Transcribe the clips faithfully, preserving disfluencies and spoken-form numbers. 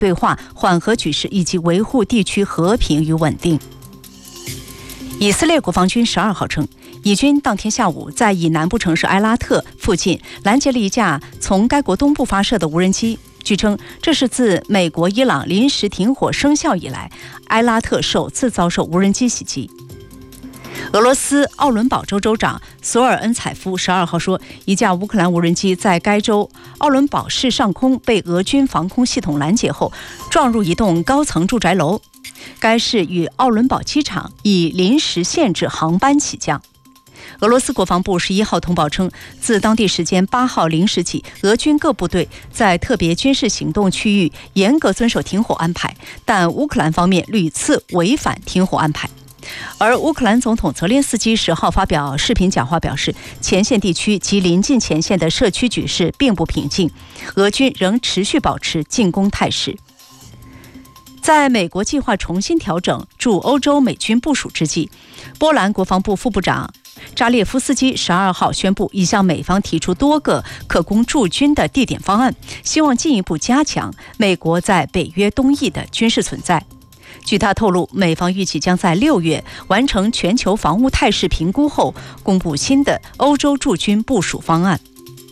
对话，缓和局势以及维护地区和平与稳定。以色列国防军十二号称，以军当天下午在以南部城市埃拉特附近拦截了一架从该国东部发射的无人机。据称，这是自美国伊朗临时停火生效以来，埃拉特首次遭受无人机袭击。俄罗斯奥伦堡州州长索尔恩采夫十二号说，一架乌克兰无人机在该州奥伦堡市上空被俄军防空系统拦截后，撞入一栋高层住宅楼。该市与奥伦堡机场以临时限制航班起降。俄罗斯国防部十一号通报称，自当地时间八号零时起，俄军各部队在特别军事行动区域严格遵守停火安排，但乌克兰方面屡次违反停火安排。而乌克兰总统泽连斯基十号发表视频讲话表示，前线地区及临近前线的社区局势并不平静，俄军仍持续保持进攻态势。在美国计划重新调整驻欧洲美军部署之际，波兰国防部副部长扎列夫斯基十二号宣布，已向美方提出多个可供驻军的地点方案，希望进一步加强美国在北约东翼的军事存在。据他透露，美方预计将在六月完成全球防务态势评估后，公布新的欧洲驻军部署方案。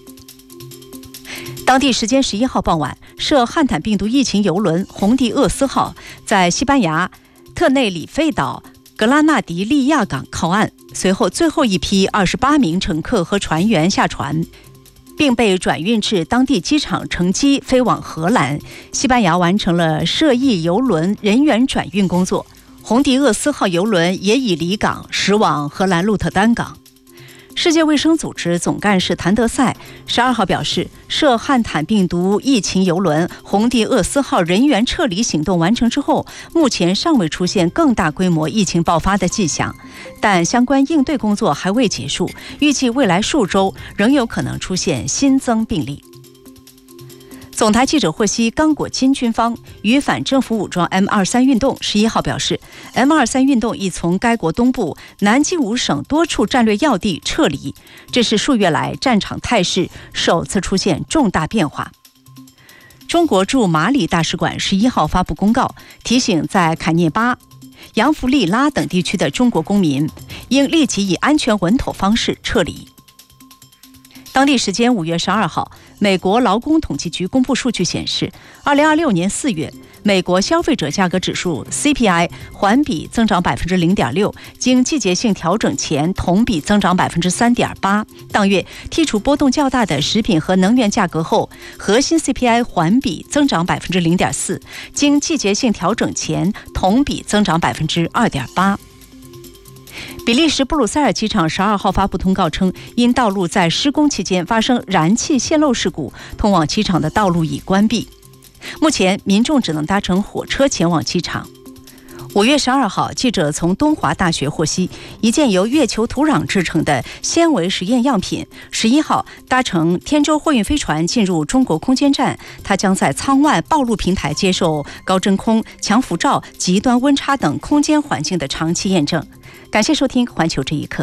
当地时间十一号傍晚，涉汉坦病毒疫情邮轮红迪厄斯号在西班牙特内里费岛格拉纳迪利亚港靠岸，随后最后一批二十八名乘客和船员下船，并被转运至当地机场乘机飞往荷兰。西班牙完成了涉疫邮轮人员转运工作，红迪厄斯号邮轮也已离港驶往荷兰鹿特丹港。世界卫生组织总干事谭德赛十二号表示，涉汉坦病毒疫情邮轮红迪厄斯号人员撤离行动完成之后，目前尚未出现更大规模疫情爆发的迹象，但相关应对工作还未结束，预计未来数周仍有可能出现新增病例。总台记者获悉，刚果金军方与反政府武装 M 二十三 运动十一号表示， M 二十三 运动已从该国东部南基伍省多处战略要地撤离，这是数月来战场态势首次出现重大变化。中国驻马里大使馆十一号发布公告，提醒在凯涅巴、扬弗利拉等地区的中国公民应立即以安全稳妥方式撤离。当地时间五月十二号，美国劳工统计局公布数据显示，二零二六年四月，美国消费者价格指数 C P I 环比增长百分之零点六，经季节性调整前同比增长百分之三点八。当月剔除波动较大的食品和能源价格后，核心 C P I 环比增长百分之零点四，经季节性调整前同比增长百分之二点八。比利时布鲁塞尔机场十二号发布通告称，因道路在施工期间发生燃气泄漏事故，通往机场的道路已关闭。目前民众只能搭乘火车前往机场。五月十二号，记者从东华大学获悉，一件由月球土壤制成的纤维实验样品十一号搭乘天舟货运飞船进入中国空间站，它将在舱外暴露平台接受高真空、强辐照、极端温差等空间环境的长期验证。感谢收听《环球这一刻》。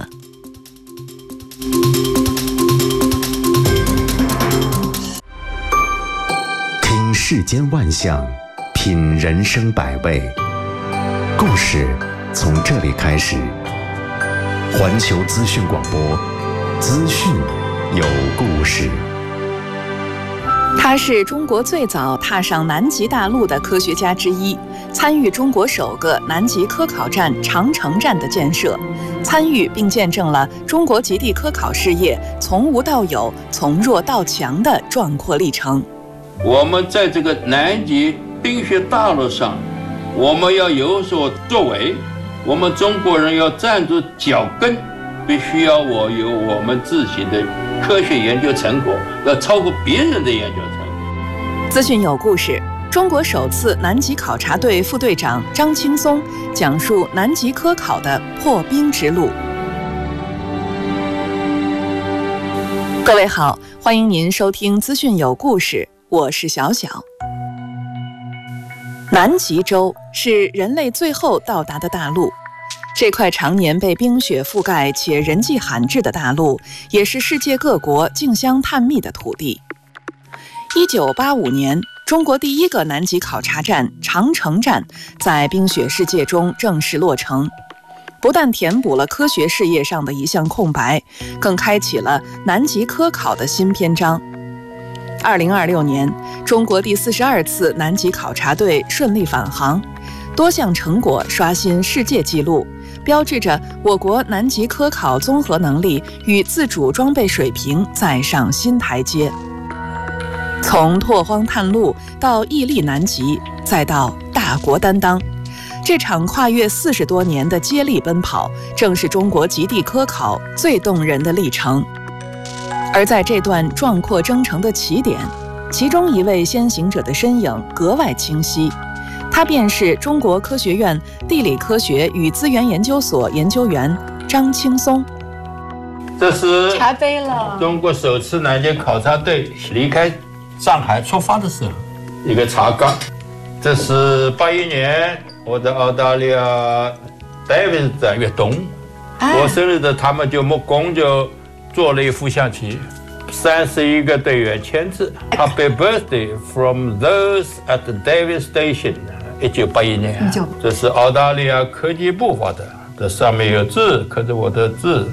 听世间万象，品人生百味，故事从这里开始。环球资讯广播，资讯有故事。 他是中国最早踏上南极大陆的科学家之一，参与中国首个南极科考站长城站的建设，参与并见证了中国极地科考事业从无到有、从弱到强的壮阔历程。 我们在这个南极冰雪大陆上，我们要有所作为，我们中国人要站住脚跟，必须要我有我们自己的科学研究成果，要超过别人的研究成果。 资讯有故事，中国首次南极考察队副队长张青松讲述南极科考的破冰之路。各位好，欢迎您收听资讯有故事，我是小小。南极洲是人类最后到达的大陆，这块常年被冰雪覆盖且人迹罕至的大陆，也是世界各国竞相探秘的土地。一九八五年， 中国第一个南极考察站长城站在冰雪世界中正式落成，不但填补了科学事业上的一项空白，更开启了南极科考的新篇章。二零二六年，中国第四十二次南极考察队顺利返航，多项成果刷新世界纪录，标志着我国南极科考综合能力与自主装备水平再上新台阶。从拓荒探路到屹立南极，再到大国担当，这场跨越四十多年的接力奔跑，正是中国极地科考最动人的历程。而在这段壮阔征程的起点，其中一位先行者的身影格外清晰，他便是中国科学院地理科学与资源研究所研究员张青松。 这是茶杯了， 中国首次南极考察队离开上海出发的时候，一个茶缸。这是八一年我在澳大利亚 Davis 站越冬， 哎、 我生日的他们就木工就做了一幅象棋，三十一个队员签字 Happy birthday from those at the Davis Station。 一九八一年，这是澳大利亚科技部发的，这上面有字，刻着我的字。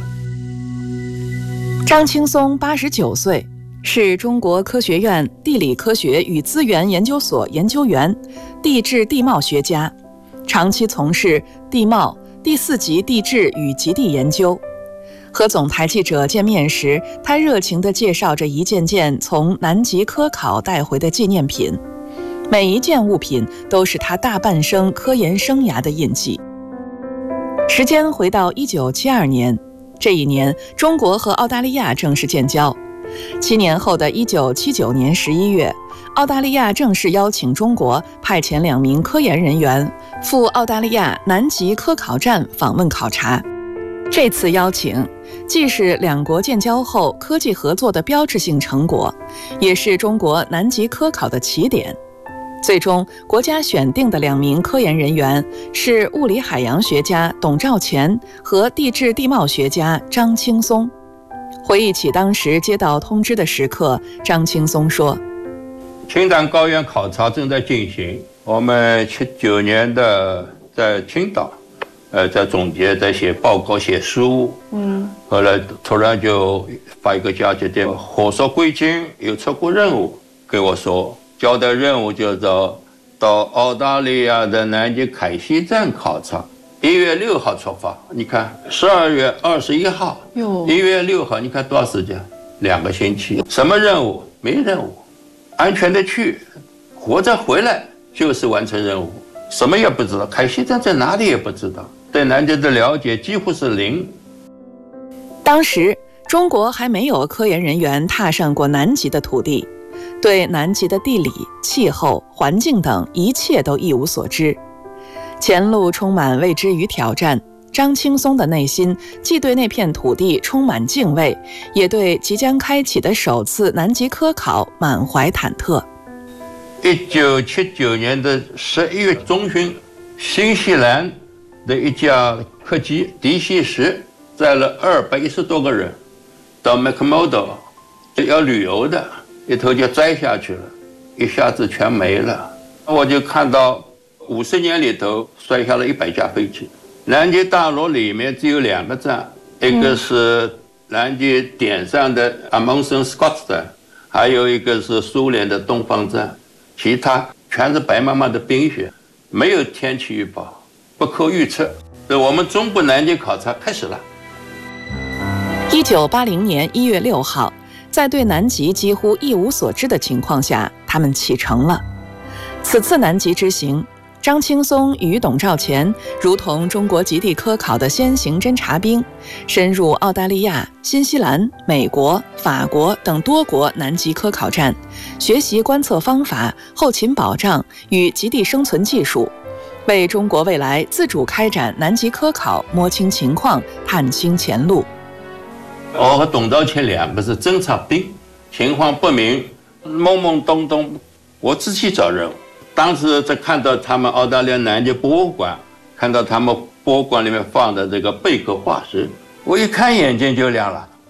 张青松八十九岁，是中国科学院地理科学与资源研究所研究员、地质地貌学家，长期从事地貌、第四级地质与极地研究。和总台记者见面时，他热情地介绍着一件件从南极科考带回的纪念品，每一件物品都是他大半生科研生涯的印记。时间回到一九七二年，这一年中国和澳大利亚正式建交。七年后的一九七九年十一月，澳大利亚正式邀请中国派遣两名科研人员赴澳大利亚南极科考站访问考察。这次邀请既是两国建交后科技合作的标志性成果，也是中国南极科考的起点。最终，国家选定的两名科研人员是物理海洋学家董兆乾和地质地貌学家张青松。回忆起当时接到通知的时刻，张青松说： 青藏高原考察正在进行，我们七九年的在青岛呃，在总结，在写报告、写书，嗯，后来突然就发一个交接电话，火速归京，有出国任务，给我说，交代任务就到到澳大利亚的南极凯西站考察，一月六号出发。你看，十二月二十一号，一月六号，你看多少时间？两个星期。什么任务？没任务，安全的去，活着回来就是完成任务。什么也不知道，凯西站在哪里也不知道。对南极的了解几乎是零。 当时中国还没有科研人员踏上过南极的土地，对南极的地理、气候、环境等一切都一无所知。前路充满未知与挑战，张青松的内心既对那片土地充满敬畏，也对即将开启的首次南极科考满怀忐忑。 一九七九年的十一月中旬，新西兰的一架客机迪西什载了二百一十多个人到 McMurdo， 要旅游的，一头就栽下去了，一下子全没了。我就看到五十年里头摔下了一百架飞机。南极大陆里面只有两个站，一个是南极点上的 Amundsen Scott 站，还有一个是苏联的东方站，其他全是白茫茫的冰雪，没有天气预报，不可预测。我们中国南极考察开始了。 一九八零年一月六号，在对南极几乎一无所知的情况下，他们启程了。此次南极之行，张青松与董兆乾如同中国极地科考的先行侦察兵，深入澳大利亚、新西兰、美国、法国等多国南极科考站，学习观测方法、后勤保障与极地生存技术，为中国未来自主开展南极科考摸清情况、探清前路。 我和董兆乾两个是侦察兵，情况不明，懵懵懂懂，我自己找任务。当时在看到他们澳大利亚南极博物馆，看到他们博物馆里面放的这个贝壳化石，我一看眼睛就亮了。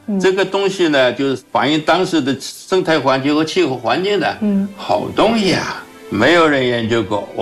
嗯、这个东西呢，就是反映当时的生态环境和气候环境的好东西啊，没有人研究过。